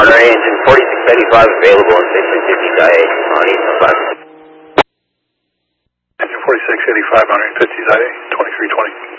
Monterey, engine 4685 available on station 50.8 on East 5. Engine 4685 on 50.8, 2320.